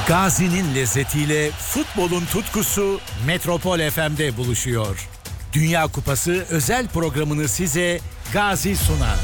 Gazi'nin lezzetiyle futbolun tutkusu Metropol FM'de buluşuyor. Dünya Kupası özel programını size Gazi sunar.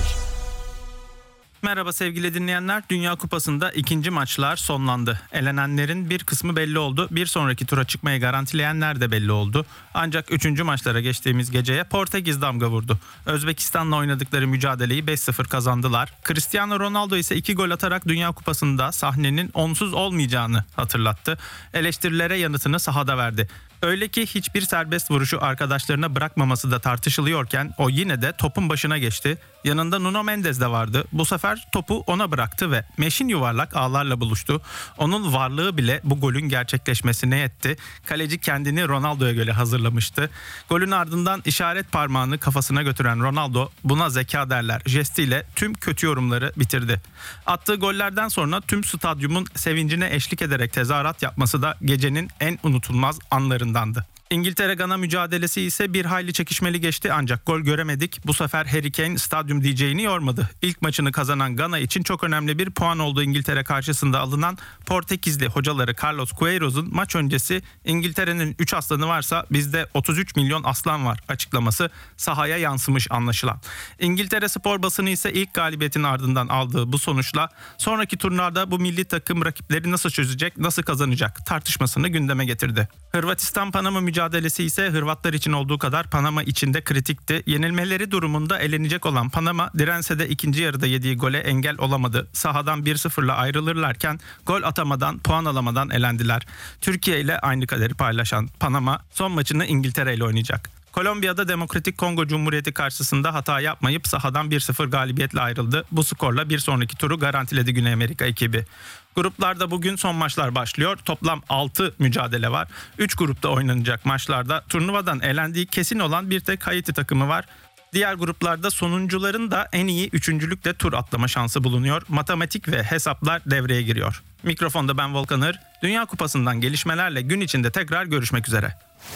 Merhaba sevgili dinleyenler. Dünya Kupası'nda ikinci maçlar sonlandı. Elenenlerin bir kısmı belli oldu. Bir sonraki tura çıkmayı garantileyenler de belli oldu. Ancak 3. maçlara geçtiğimiz geceye Portekiz damga vurdu. Özbekistan'la oynadıkları mücadeleyi 5-0 kazandılar. Cristiano Ronaldo ise 2 gol atarak Dünya Kupası'nda sahnenin onsuz olmayacağını hatırlattı. Eleştirilere yanıtını sahada verdi. Öyle ki hiçbir serbest vuruşu arkadaşlarına bırakmaması da tartışılıyorken o yine de topun başına geçti. Yanında Nuno Mendes de vardı. Bu sefer topu ona bıraktı ve meşin yuvarlak ağlarla buluştu. Onun varlığı bile bu golün gerçekleşmesine yetti. Kaleci kendini Ronaldo'ya göre hazırlamıştı. Golün ardından işaret parmağını kafasına götüren Ronaldo, buna zeka derler jestiyle tüm kötü yorumları bitirdi. Attığı gollerden sonra tüm stadyumun sevincine eşlik ederek tezahürat yapması da gecenin en unutulmaz anlarındandı. İngiltere-Gana mücadelesi ise bir hayli çekişmeli geçti ancak gol göremedik. Bu sefer Harry Kane stadyum DJ'ini yormadı. İlk maçını kazanan Gana için çok önemli bir puan oldu İngiltere karşısında alınan. Portekizli hocaları Carlos Queiroz'un maç öncesi "İngiltere'nin 3 aslanı varsa bizde 33 milyon aslan var" açıklaması sahaya yansımış anlaşılan. İngiltere spor basını ise ilk galibiyetin ardından aldığı bu sonuçla sonraki turlarda bu milli takım rakipleri nasıl çözecek, nasıl kazanacak tartışmasını gündeme getirdi. Hırvatistan-Panama mücadelesi ise Hırvatlar için olduğu kadar Panama için de kritikti. Yenilmeleri durumunda elenecek olan Panama dirense de ikinci yarıda yediği gole engel olamadı. Sahadan 1-0'la ayrılırlarken gol atamadan, puan alamadan elendiler. Türkiye ile aynı kaderi paylaşan Panama son maçını İngiltere ile oynayacak. Kolombiya'da Demokratik Kongo Cumhuriyeti karşısında hata yapmayıp sahadan 1-0 galibiyetle ayrıldı. Bu skorla bir sonraki turu garantiledi Güney Amerika ekibi. Gruplarda bugün son maçlar başlıyor. Toplam 6 mücadele var. 3 grupta oynanacak maçlarda turnuvadan elendiği kesin olan bir tek Haiti takımı var. Diğer gruplarda sonuncuların da en iyi üçüncülükle tur atlama şansı bulunuyor. Matematik ve hesaplar devreye giriyor. Mikrofonda ben Volkan Hır. Dünya Kupası'ndan gelişmelerle gün içinde tekrar görüşmek üzere.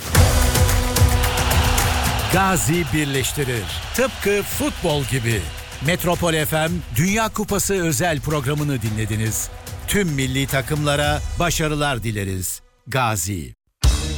Gazi birleştirir. Tıpkı futbol gibi. Metropol FM Dünya Kupası özel programını dinlediniz. Tüm milli takımlara başarılar dileriz. Gazi.